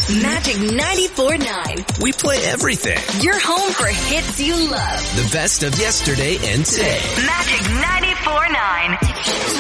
Magic 94.9. We play everything. Your home for hits you love. The best of yesterday and today. Magic 94.9.